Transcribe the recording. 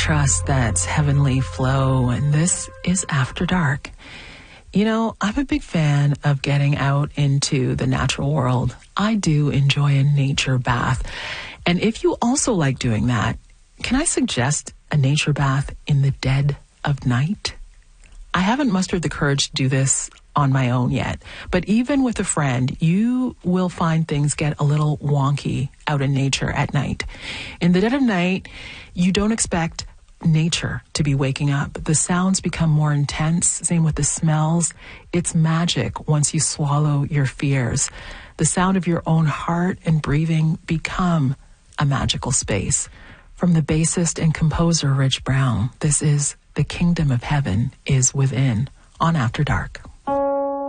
trust that's heavenly flow, and this is After Dark. You know, I'm a big fan of getting out into the natural world. I do enjoy a nature bath. And if you also like doing that, can I suggest a nature bath in the dead of night? I haven't mustered the courage to do this on my own yet, but even with a friend, you will find things get a little wonky out in nature at night. In the dead of night, you don't expect nature to be waking up. The sounds become more intense, same with the smells. It's magic once you swallow your fears. The sound of your own heart and breathing become a magical space. From the bassist and composer Rich Brown, this is The Kingdom of Heaven is Within on After Dark.